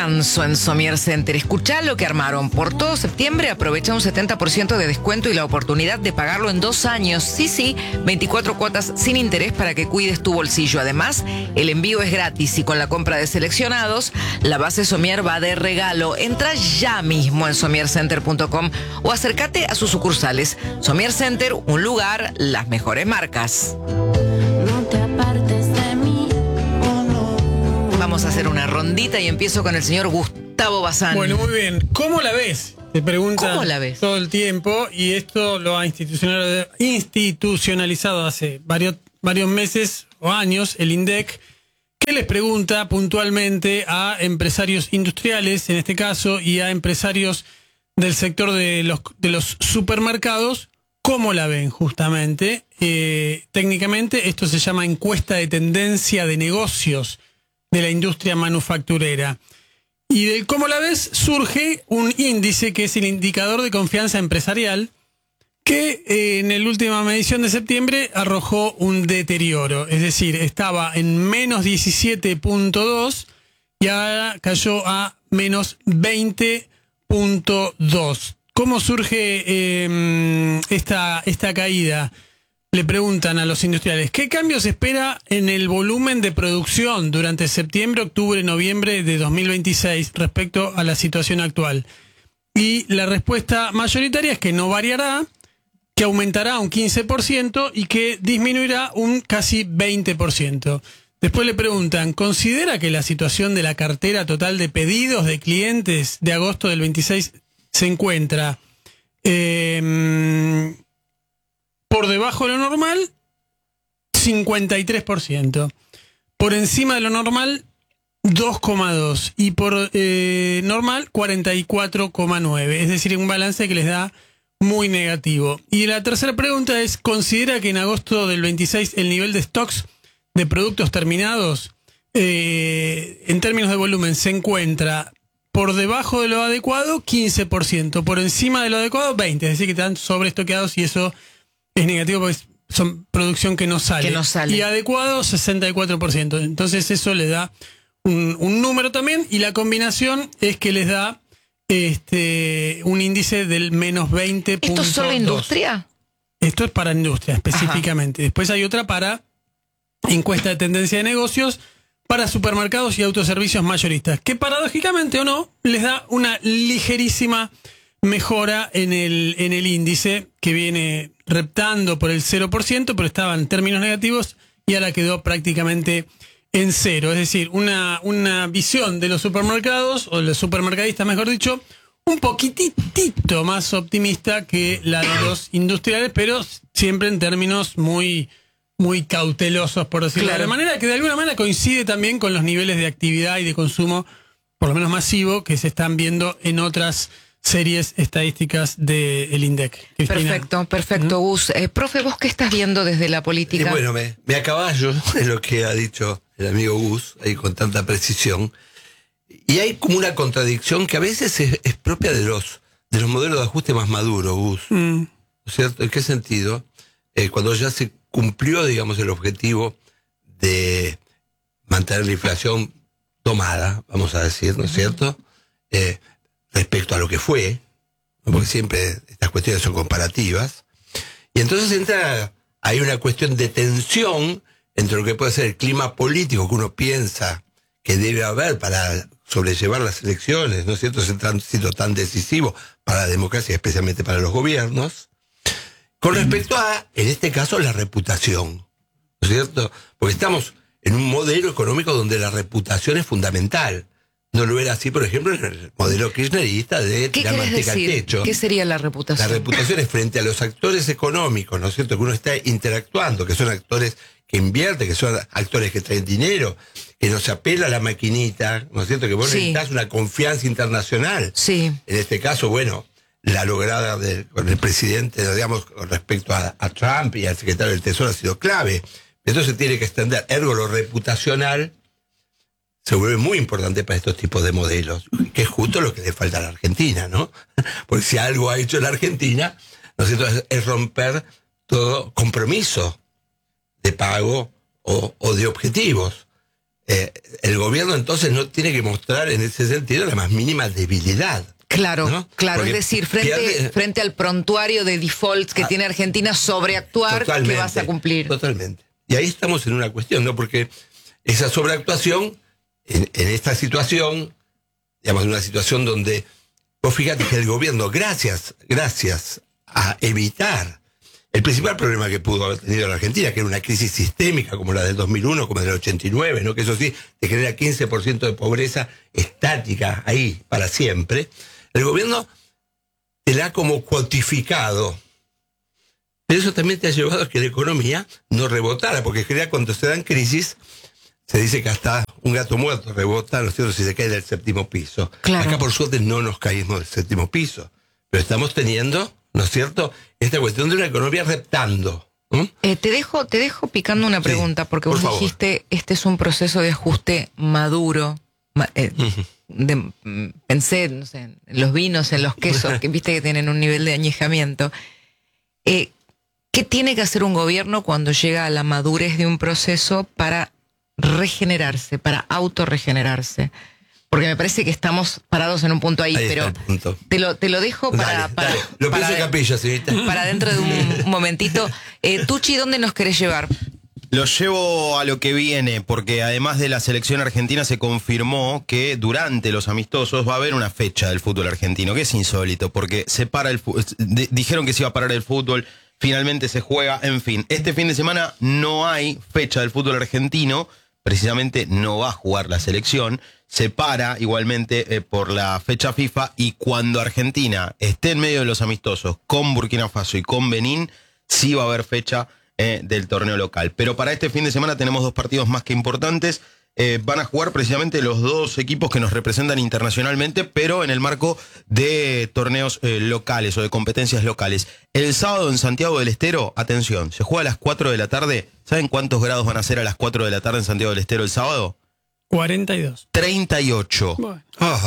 descanso en Somier Center. Escuchá lo que armaron. Por todo septiembre aprovecha un 70% de descuento y la oportunidad de pagarlo en 2 años. Sí, 24 cuotas sin interés para que cuides tu bolsillo. Además, el envío es gratis y con la compra de seleccionados, la base Somier va de regalo. Entra ya mismo en somiercenter.com o acércate a sus sucursales. Somier Center, un lugar, las mejores marcas. No te apartes de mí. Vamos a hacer una rondita y empiezo con el señor Gustavo Bazán. Bueno, muy bien. ¿Cómo la ves? Te preguntan ¿Cómo la ves? todo el tiempo, y esto lo ha institucionalizado hace varios meses o años el INDEC, que les pregunta puntualmente a empresarios industriales, en este caso, y a empresarios del sector de los supermercados, ¿cómo la ven justamente? Técnicamente esto se llama encuesta de tendencia de negocios de la industria manufacturera. Y del cómo la ves surge un índice que es el indicador de confianza empresarial, que en la última medición de septiembre arrojó un deterioro. Es decir, estaba en menos 17.2 y ahora cayó a menos 20.2. ¿Cómo surge esta caída? Le preguntan a los industriales, ¿qué cambios se espera en el volumen de producción durante septiembre, octubre, noviembre de 2026 respecto a la situación actual? Y la respuesta mayoritaria es que no variará, que aumentará un 15% y que disminuirá un casi 20%. Después le preguntan, ¿considera que la situación de la cartera total de pedidos de clientes de agosto del 26 se encuentra por debajo de lo normal? 53%. Por encima de lo normal, 2,2%. Y por normal, 44,9%. Es decir, un balance que les da muy negativo. Y la tercera pregunta es, ¿considera que en agosto del 26 el nivel de stocks de productos terminados, en términos de volumen, se encuentra por debajo de lo adecuado? 15%. Por encima de lo adecuado, 20%. Es decir, que están sobreestoqueados y eso es negativo porque son producción que no sale. Y adecuado, 64%. Entonces eso le da un número también, y la combinación es que les da un índice del menos 20.2. ¿Esto es solo industria? Esto es para industria específicamente. Ajá. Después hay otra para encuesta de tendencia de negocios para supermercados y autoservicios mayoristas, que paradójicamente o no, les da una ligerísima mejora en el índice, que viene reptando por el 0%, pero estaba en términos negativos y ahora quedó prácticamente en cero. Es decir, una visión de los supermercados, o de los supermercadistas mejor dicho, un poquitito más optimista que la de los industriales, pero siempre en términos muy cautelosos, por decirlo de manera, que de alguna manera coincide también con los niveles de actividad y de consumo, por lo menos masivo, que se están viendo en otras series estadísticas del INDEC. Cristina. Perfecto, Gus. Profe, ¿vos qué estás viendo desde la política? Bueno, me acaballo de lo que ha dicho el amigo Gus, ahí con tanta precisión. Y hay como una contradicción que a veces es propia de los modelos de ajuste más maduros, Gus. ¿No es cierto? ¿En qué sentido? Cuando ya se cumplió, digamos, el objetivo de mantener la inflación tomada, vamos a decir, ¿no es cierto? Respecto a lo que fue, ¿no? Porque siempre estas cuestiones son comparativas. Y entonces hay una cuestión de tensión entre lo que puede ser el clima político que uno piensa que debe haber para sobrellevar las elecciones, ¿no es cierto? Ese tránsito tan decisivo para la democracia, especialmente para los gobiernos, con respecto a, en este caso, la reputación, ¿no es cierto? Porque estamos en un modelo económico donde la reputación es fundamental. No lo era así, por ejemplo, en el modelo kirchnerista de tirar manteca al techo. ¿Qué sería la reputación? La reputación es frente a los actores económicos, ¿no es cierto?, que uno está interactuando, que son actores que invierten, que son actores que traen dinero, que no se apela a la maquinita, ¿no es cierto?, que vos necesitas una confianza internacional. Sí. En este caso, bueno, la lograda con el presidente, digamos, con respecto a Trump y al secretario del Tesoro ha sido clave. Entonces tiene que extender, ergo lo reputacional se vuelve muy importante para estos tipos de modelos, que es justo lo que le falta a la Argentina, ¿no? Porque si algo ha hecho la Argentina, ¿no es cierto?, es romper todo compromiso de pago o de objetivos. el gobierno entonces no tiene que mostrar en ese sentido la más mínima debilidad. Claro, ¿no? claro. Porque es decir, frente al prontuario de defaults que tiene Argentina, sobreactuar, que vas a cumplir. Totalmente. Y ahí estamos en una cuestión, ¿no? Porque esa sobreactuación, en esta situación, digamos, en una situación donde, vos fíjate que el gobierno, gracias a evitar el principal problema que pudo haber tenido la Argentina, que era una crisis sistémica como la del 2001, como la del 89, ¿no? Que eso sí, te genera 15% de pobreza estática ahí para siempre. El gobierno te la ha como cuantificado. Pero eso también te ha llevado a que la economía no rebotara, porque en general cuando se dan crisis, se dice que hasta un gato muerto rebota, ¿no es cierto?, si se cae del 7º piso. Claro. Acá por suerte no nos caímos del 7º piso, pero estamos teniendo, ¿no es cierto?, esta cuestión de una economía reptando. Te dejo picando una pregunta, porque vos dijiste, este es un proceso de ajuste maduro. Pensé, no sé, en los vinos, en los quesos, que viste que tienen un nivel de añejamiento. ¿Qué tiene que hacer un gobierno cuando llega a la madurez de un proceso para regenerarse, para autorregenerarse? Porque me parece que estamos parados en un punto ahí, pero punto. Te lo dejo para Lo pienso en capilla, señorita. Para dentro de un momentito. Tucci, ¿dónde nos querés llevar? Lo llevo a lo que viene, porque además de la selección argentina se confirmó que durante los amistosos va a haber una fecha del fútbol argentino, que es insólito, porque se para dijeron que se iba a parar el fútbol, finalmente se juega, en fin. Este fin de semana no hay fecha del fútbol argentino, precisamente no va a jugar la selección, se para igualmente por la fecha FIFA, y cuando Argentina esté en medio de los amistosos con Burkina Faso y con Benín, sí va a haber fecha del torneo local. Pero para este fin de semana tenemos dos partidos más que importantes. Van a jugar precisamente los dos equipos que nos representan internacionalmente, pero en el marco de torneos locales o de competencias locales. El sábado en Santiago del Estero, atención, se juega a las 4 de la tarde. ¿Saben cuántos grados van a ser a las 4 de la tarde en Santiago del Estero el sábado? 42. 38. Bueno.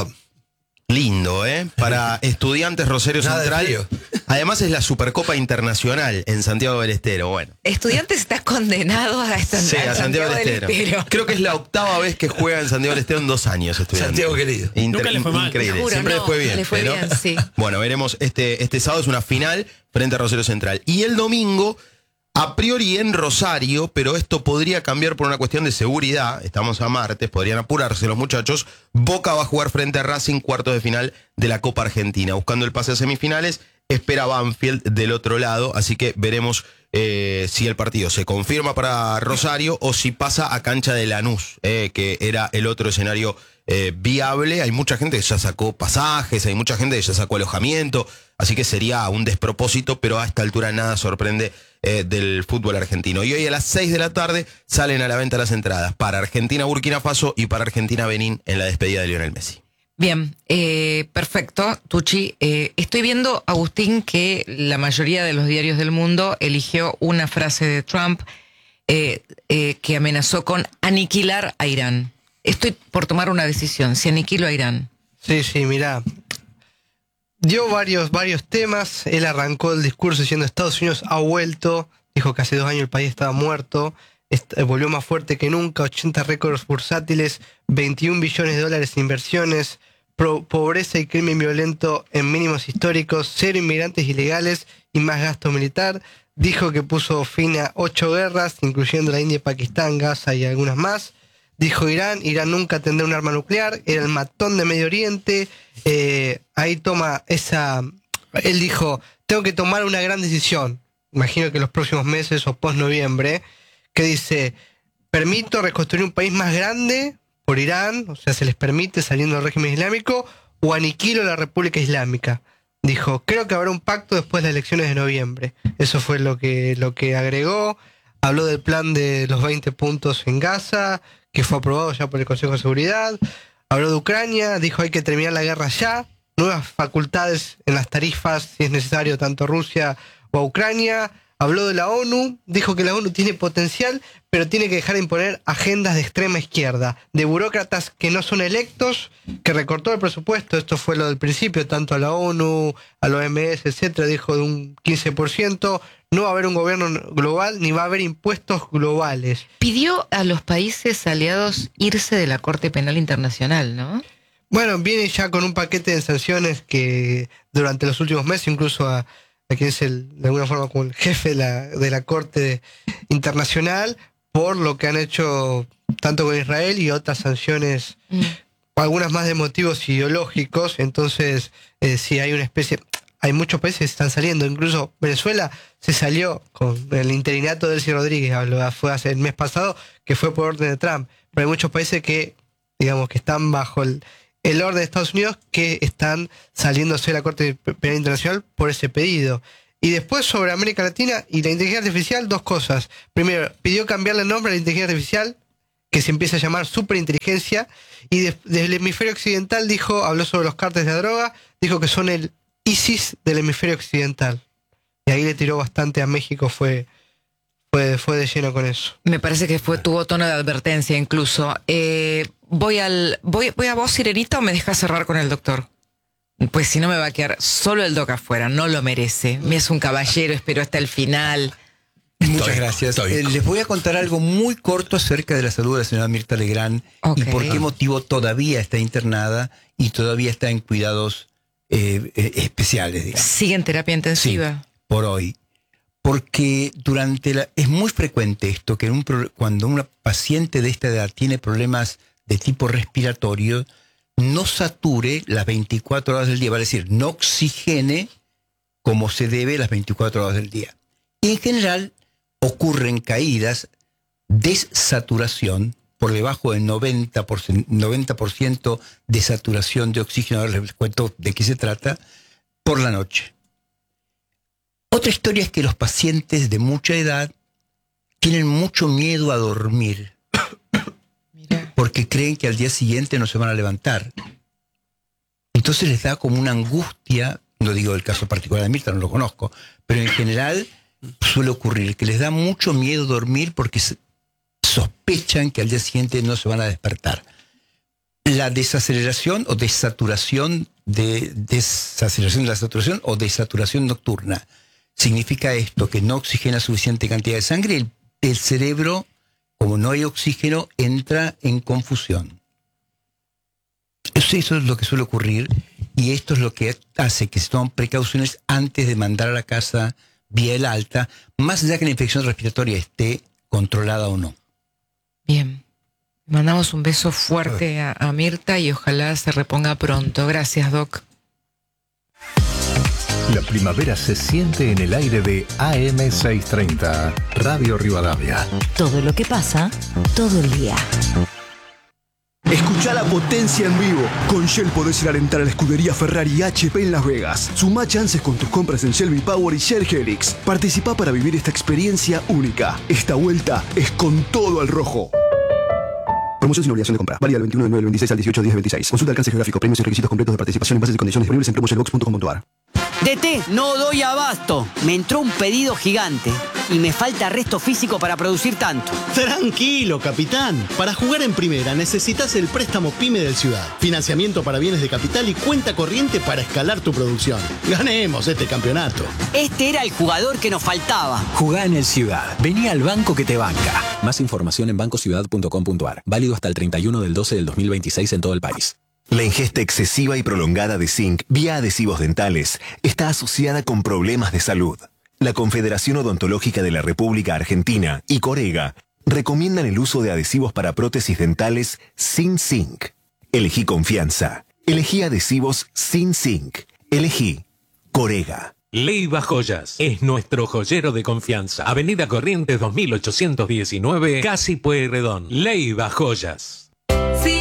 Lindo, para Estudiantes Rosario Nada de Central. frío. Además es la Supercopa Internacional en Santiago del Estero. Bueno. Estudiantes está condenado a Santiago del Estero. Creo que es la 8ª vez que juega en Santiago del Estero en 2 años, Estudiantes. Santiago querido. Nunca le fue mal. Increíble. Juro, Siempre no, le fue bien. le fue pero, bien, sí. Bueno, veremos. Este sábado es una final frente a Rosario Central. Y el domingo, a priori en Rosario, pero esto podría cambiar por una cuestión de seguridad. Estamos a martes, podrían apurarse los muchachos. Boca va a jugar frente a Racing, cuartos de final de la Copa Argentina. Buscando el pase a semifinales, espera Banfield del otro lado. Así que veremos si el partido se confirma para Rosario o si pasa a cancha de Lanús, que era el otro escenario viable. Hay mucha gente que ya sacó pasajes, hay mucha gente que ya sacó alojamiento. Así que sería un despropósito, pero a esta altura nada sorprende del fútbol argentino. Y hoy a las 6 de la tarde salen a la venta las entradas para Argentina-Burkina Faso y para Argentina-Benín en la despedida de Lionel Messi. Bien, perfecto, Tucci. Estoy viendo, Agustín, que la mayoría de los diarios del mundo eligió una frase de Trump que amenazó con aniquilar a Irán. Estoy por tomar una decisión, si aniquilo a Irán. Sí, mirá. Dio varios temas. Él arrancó el discurso diciendo Estados Unidos ha vuelto. Dijo que hace 2 años el país estaba muerto. Volvió más fuerte que nunca. 80 récords bursátiles, 21 billones de dólares en inversiones, pobreza y crimen violento en mínimos históricos, 0 inmigrantes ilegales y más gasto militar. Dijo que puso fin a 8 guerras, incluyendo la India, Pakistán, Gaza y algunas más. Dijo Irán nunca tendrá un arma nuclear, era el matón de Medio Oriente. Ahí toma esa... Él dijo, tengo que tomar una gran decisión, imagino que en los próximos meses o post-noviembre, que dice, permito reconstruir un país más grande por Irán, o sea, se les permite saliendo del régimen islámico, o aniquilo la República Islámica. Dijo, creo que habrá un pacto después de las elecciones de noviembre. Eso fue lo que agregó. Habló del plan de los 20 puntos en Gaza, que fue aprobado ya por el Consejo de Seguridad. Habló de Ucrania, dijo hay que terminar la guerra ya, nuevas facultades en las tarifas, si es necesario, tanto a Rusia o a Ucrania. Habló de la ONU, dijo que la ONU tiene potencial, pero tiene que dejar de imponer agendas de extrema izquierda, de burócratas que no son electos, que recortó el presupuesto, esto fue lo del principio, tanto a la ONU, a la OMS, etcétera, dijo de un 15%, no va a haber un gobierno global, ni va a haber impuestos globales. Pidió a los países aliados irse de la Corte Penal Internacional, ¿no? Bueno, viene ya con un paquete de sanciones que durante los últimos meses, incluso a quien es de alguna forma como el jefe de la Corte Internacional, por lo que han hecho tanto con Israel y otras sanciones, algunas más de motivos ideológicos. Entonces, sí hay una especie... Hay muchos países que están saliendo, incluso Venezuela se salió con el interinato de Delcy Rodríguez, fue hace el mes pasado, que fue por orden de Trump. Pero hay muchos países que, digamos, que están bajo el orden de Estados Unidos, que están saliéndose de la Corte Penal Internacional por ese pedido. Y después, sobre América Latina y la inteligencia artificial, dos cosas. Primero, pidió cambiarle el nombre a la inteligencia artificial, que se empieza a llamar superinteligencia, y desde el hemisferio occidental habló sobre los cárteles de la droga, dijo que son el ISIS del hemisferio occidental. Y ahí le tiró bastante a México, fue de lleno con eso. Me parece que tuvo tono de advertencia incluso. Voy a vos, Sirenita, o me dejas cerrar con el doctor. Pues si no me va a quedar solo el doc afuera, no lo merece. Me es un caballero, espero hasta el final. Muchas gracias. Les voy a contar algo muy corto acerca de la salud de la señora Mirta Legrand y por qué motivo todavía está internada y todavía está en cuidados especiales, digamos. ¿Sigue en terapia intensiva? Sí, por hoy. Porque es muy frecuente esto, que cuando una paciente de esta edad tiene problemas de tipo respiratorio, no sature las 24 horas del día, vale decir, no oxigene como se debe las 24 horas del día. Y en general ocurren caídas, desaturación, por debajo del 90% de saturación de oxígeno, ahora les cuento de qué se trata, por la noche. Otra historia es que los pacientes de mucha edad tienen mucho miedo a dormir, porque creen que al día siguiente no se van a levantar. Entonces les da como una angustia, no digo el caso particular de Mirta, no lo conozco, pero en general suele ocurrir que les da mucho miedo dormir porque sospechan que al día siguiente no se van a despertar. La desaceleración o desaturación de la saturación o desaturación nocturna significa esto, que no oxigena suficiente cantidad de sangre, el cerebro, como no hay oxígeno, entra en confusión. Eso es lo que suele ocurrir y esto es lo que hace que se tomen precauciones antes de mandar a la casa vía el alta, más allá que la infección respiratoria esté controlada o no. Bien. Mandamos un beso fuerte a Mirta y ojalá se reponga pronto. Gracias, Doc. La primavera se siente en el aire de AM630, Radio Rivadavia. Todo lo que pasa, todo el día. Escuchá la potencia en vivo. Con Shell podés ir a alentar a la escudería Ferrari y HP en Las Vegas. Sumá chances con tus compras en Shell V-Power y Shell Helix. Participá para vivir esta experiencia única. Esta vuelta es con todo al rojo. Promoción sin obligación de compra. Válida del 21 de 9 del 26 al 18 de 10 del 26. Consulta alcance geográfico, premios y requisitos completos de participación en bases y condiciones disponibles en promoshellbox.com.ar. DT, no doy abasto. Me entró un pedido gigante y me falta resto físico para producir tanto. Tranquilo, capitán. Para jugar en primera necesitas el préstamo PYME del Ciudad. Financiamiento para bienes de capital y cuenta corriente para escalar tu producción. Ganemos este campeonato. Este era el jugador que nos faltaba. Jugá en el Ciudad. Vení al banco que te banca. Más información en bancociudad.com.ar. Válido hasta el 31 del 12 del 2026 en todo el país. La ingesta excesiva y prolongada de zinc vía adhesivos dentales está asociada con problemas de salud. La Confederación Odontológica de la República Argentina y Corega recomiendan el uso de adhesivos para prótesis dentales sin zinc. Elegí confianza. Elegí adhesivos sin zinc. Elegí Corega. Leiva Joyas es nuestro joyero de confianza. Avenida Corrientes 2819, Casi Pueyrredón. Leiva Joyas.